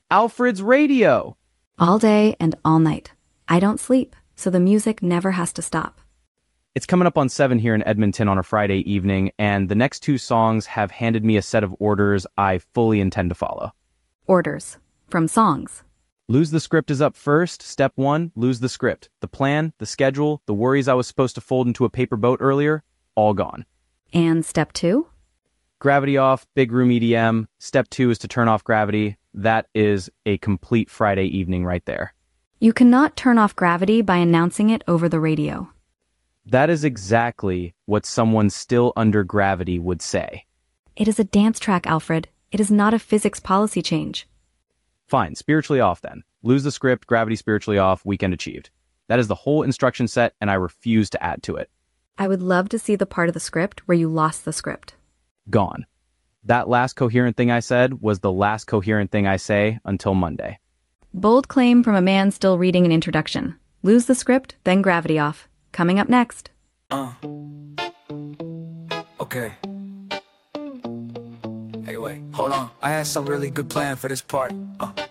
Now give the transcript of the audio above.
Alfred's radio. All day and all night. I don't sleep, so the music never has to stop. It's coming up on 7 here in Edmonton on a Friday evening, and the next two songs have handed me a set of orders I fully intend to follow. Orders. From songs. Lose the Script is up first. Step 1, lose the script. The plan, the schedule, the worries I was supposed to fold into a paper boat earlier, all gone. And step 2? Gravity off, big room EDM. Step 2 is to turn off Gravity. That is a complete Friday evening right there. You cannot turn off Gravity by announcing it over the radio. That is exactly what someone still under gravity would say. It is a dance track, Alfred. It is not a physics policy change. Fine, spiritually off then. Lose the script, Gravity spiritually off, weekend achieved. That is the whole instruction set, and I refuse to add to it. I would love to see the part of the script where you lost the script. Gone. That last coherent thing I said was the last coherent thing I say until Monday. Bold claim from a man still reading an introduction. Lose the script, then Gravity off. Coming up next. Okay. Hey, wait, hold on. I had some really good plan for this part.